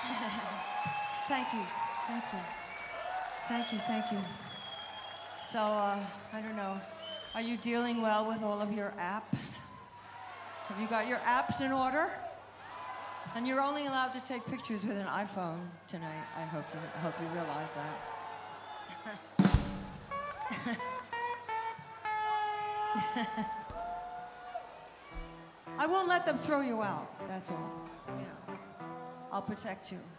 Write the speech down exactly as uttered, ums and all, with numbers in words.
Thank you, thank you, thank you, thank you. So, uh, I don't know, are you dealing well with all of your apps? Have you got your apps in order? And you're only allowed to take pictures with an iPhone tonight. I hope you, I hope you realize that. I won't let them throw you out, that's all. You know, I'll protect you.